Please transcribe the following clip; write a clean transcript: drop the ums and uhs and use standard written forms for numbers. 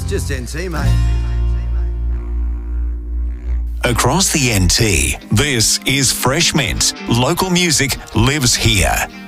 Just NT, mate. Across the NT, this is Fresh Mint. Local music lives here.